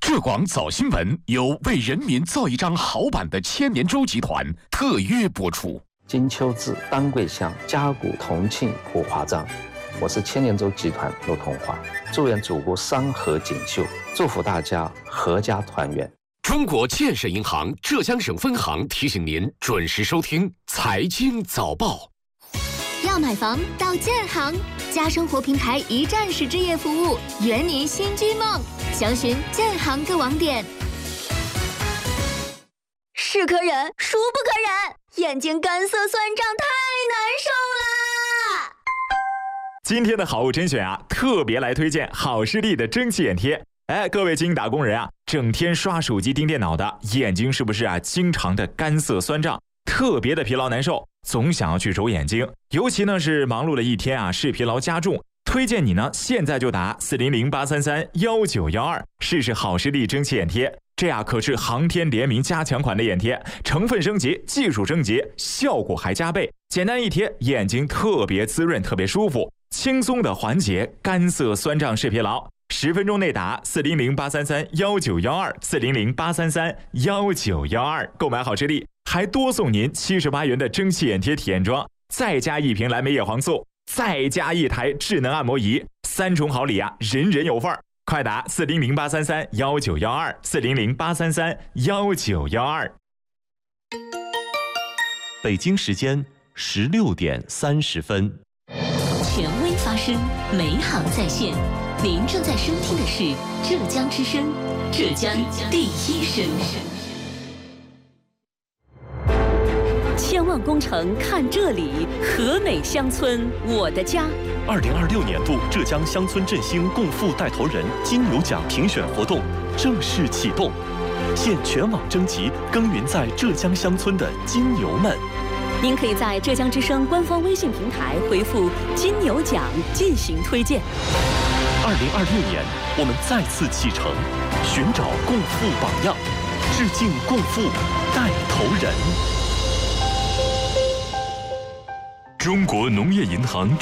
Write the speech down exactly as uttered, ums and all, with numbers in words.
浙广早新闻由为人民造一张好版的千年舟集团特约播出。 金秋至，丹桂香，嘉谷同庆普华章。我是千年舟集团陆同华，祝愿祖国山河锦绣，祝福大家阖家团圆。 中国建设银行浙江省分行提醒您准时收听财经早报。 要买房到建行，家生活平台一站式置业服务，圆您新居梦。详询建行各网点。 是可忍，孰不可忍？眼睛干涩酸胀，太难受啦！ 今天的好物甄选啊，特别来推荐好视力的蒸汽眼贴。哎，各位精英打工人啊，整天刷手机盯电脑的，眼睛是不是啊经常的干涩酸胀，特别的疲劳难受，总想要去揉眼睛？尤其呢是忙碌了一天啊，视疲劳加重。推荐你呢现在就打四零零八三三幺九幺二试试好视力蒸汽眼贴。这呀可是航天联名加强款的眼贴，成分升级，技术升级，效果还加倍。简单一贴，眼睛特别滋润，特别舒服，轻松的缓解干涩酸胀视疲劳。十分钟内打四零零八三三幺九幺二四零零八三三幺九幺二购买好视力，还多送您七十八元的蒸汽眼贴体验装，再加一瓶蓝莓叶黄素，再加一台智能按摩仪，三重好礼啊，人人有份儿！快打四零零八三三幺九幺二四零零八三三幺九幺二。 北京时间十六点三十分。 权威发声，美好在线。您正在收听的是浙江之声，浙江第一声。千万工程看这里，和美乡村我的家。 二零二六年度浙江乡村振兴共富带头人金牛奖评选活动正式启动，现全网征集耕耘在浙江乡村的金牛们。 您可以在浙江之声官方微信平台回复“金牛奖”进行推荐。 二零二六年，我们再次启程，寻找共富榜样，致敬共富带头人。 中国农业银行